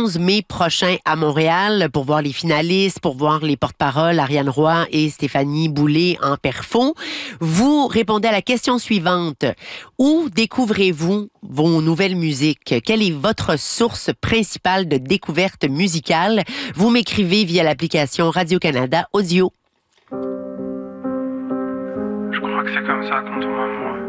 11 mai prochain à Montréal pour voir les finalistes, pour voir les porte-paroles Ariane Roy et Stéphanie Boulay en perfo. Vous répondez à la question suivante. Où découvrez-vous vos nouvelles musiques? Quelle est votre source principale de découverte musicale? Vous m'écrivez via l'application Radio-Canada Audio. Je crois que c'est comme ça qu'on tombe amoureux.